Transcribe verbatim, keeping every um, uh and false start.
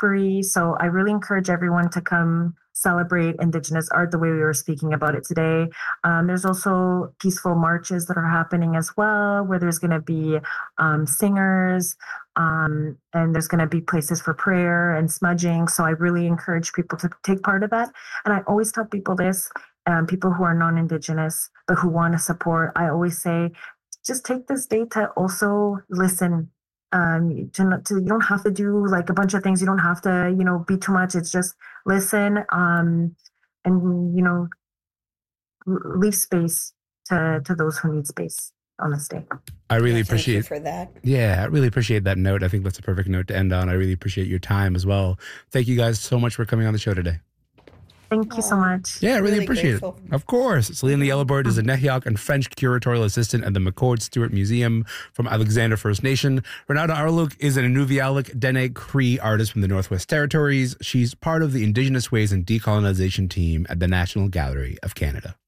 free. So I really encourage everyone to come celebrate Indigenous art the way we were speaking about it today. Um, there's also peaceful marches that are happening as well, where there's going to be um, singers, um, and there's going to be places for prayer and smudging. So I really encourage people to take part of that. And I always tell people this, um, people who are non-Indigenous, but who want to support, I always say, just take this day to also listen. Um, to, to, you don't have to do like a bunch of things. You don't have to, you know, be too much. It's just listen, um, and, you know, leave space to, to those who need space on this day. I really yeah, appreciate thank you for that. Yeah, I really appreciate that note. I think that's a perfect note to end on. I really appreciate your time as well. Thank you guys so much for coming on the show today. Thank you so much. Yeah, I really, Really appreciate grateful. it. Of course. Celine the Yellowbird is a Nehiyac and French curatorial assistant at the McCord Stewart Museum from Alexander First Nation. Renata Arluk is an Inuvialuit Dene Cree artist from the Northwest Territories. She's part of the Indigenous Ways and Decolonization team at the National Gallery of Canada.